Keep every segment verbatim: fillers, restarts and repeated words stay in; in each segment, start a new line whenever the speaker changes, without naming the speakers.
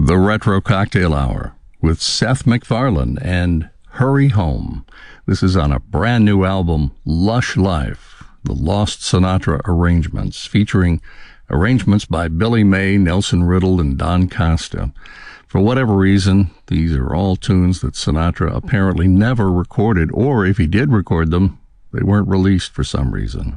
The Retro Cocktail Hour with Seth MacFarlane and Hurry Home. This is on a brand new album, Lush Life, the Lost Sinatra Arrangements, featuring arrangements by Billy May, Nelson Riddle, and Don Costa. For whatever reason, these are all tunes that Sinatra apparently never recorded, or if he did record them, they weren't released for some reason.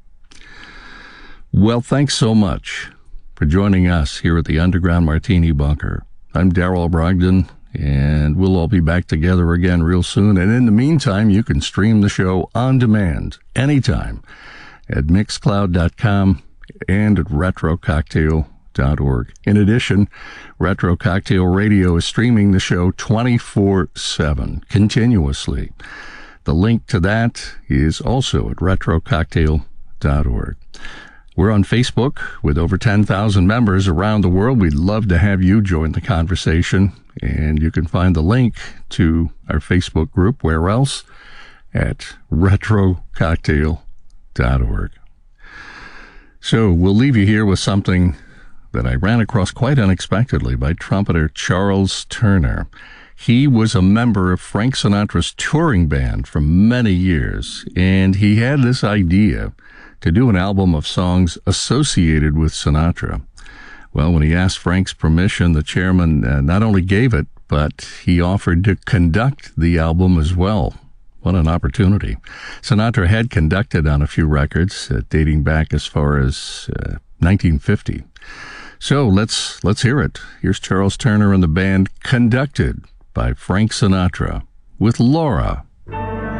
Well, thanks so much for joining us here at the Underground Martini Bunker. I'm Darrell Brogdon, and we'll all be back together again real soon. And in the meantime, you can stream the show on demand anytime at mixcloud dot com and at retro cocktail dot org. In addition, Retro Cocktail Radio is streaming the show twenty-four seven, continuously. The link to that is also at retro cocktail dot org. We're on Facebook with over ten thousand members around the world. We'd love to have you join the conversation, and you can find the link to our Facebook group, where else, at retro cocktail dot org. So we'll leave you here with something that I ran across quite unexpectedly by trumpeter Charles Turner. He was a member of Frank Sinatra's touring band for many years, and he had this idea to do an album of songs associated with Sinatra. Well, when he asked Frank's permission, the chairman uh, not only gave it, but he offered to conduct the album as well. What an opportunity. Sinatra had conducted on a few records, uh, dating back as far as uh, nineteen fifty. So let's let's hear it. Here's Charles Turner and the band, conducted by Frank Sinatra, with Laura.